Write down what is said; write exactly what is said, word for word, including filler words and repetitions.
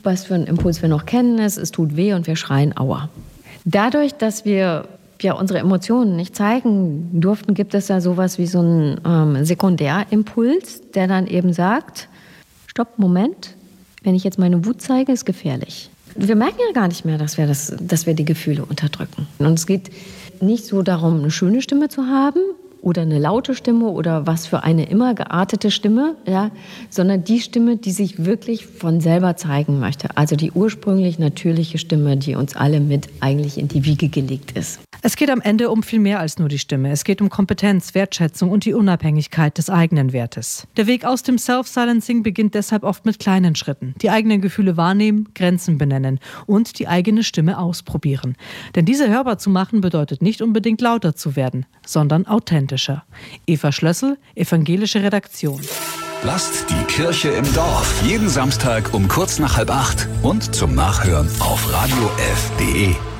was für einen Impuls wir noch kennen, ist, es tut weh und wir schreien Aua. Dadurch, dass wir ja unsere Emotionen nicht zeigen durften, gibt es da sowas wie so einen ähm, Sekundärimpuls, der dann eben sagt, stopp, Moment, wenn ich jetzt meine Wut zeige, ist gefährlich. Wir merken ja gar nicht mehr, dass wir, das, dass wir die Gefühle unterdrücken. Und es geht nicht so darum, eine schöne Stimme zu haben oder eine laute Stimme oder was für eine immer geartete Stimme, ja, sondern die Stimme, die sich wirklich von selber zeigen möchte. Also die ursprünglich natürliche Stimme, die uns alle mit eigentlich in die Wiege gelegt ist. Es geht am Ende um viel mehr als nur die Stimme. Es geht um Kompetenz, Wertschätzung und die Unabhängigkeit des eigenen Wertes. Der Weg aus dem Self-Silencing beginnt deshalb oft mit kleinen Schritten. Die eigenen Gefühle wahrnehmen, Grenzen benennen und die eigene Stimme ausprobieren. Denn diese hörbar zu machen bedeutet nicht unbedingt lauter zu werden, sondern authentischer. Eva Schlössel, Evangelische Redaktion. Lasst die Kirche im Dorf. Jeden Samstag um kurz nach halb acht und zum Nachhören auf radio f punkt de.